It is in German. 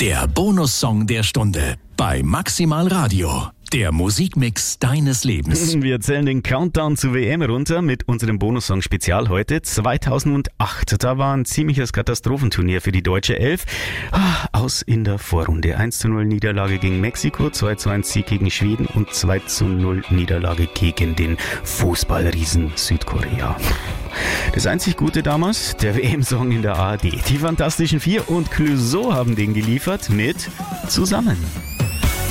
Der Bonussong der Stunde bei Maximal Radio. Der Musikmix deines Lebens. Wir zählen den Countdown zur WM runter mit unserem Bonussong-Spezial heute. 2008, da war ein ziemliches Katastrophenturnier für die deutsche Elf. Aus in der Vorrunde. 1:0 Niederlage gegen Mexiko, 2:1 Sieg gegen Schweden und 2:0 Niederlage gegen den Fußballriesen Südkorea. Das einzig Gute damals, der WM-Song in der ARD. Die Fantastischen Vier und Clouseau haben den geliefert mit Zusammen.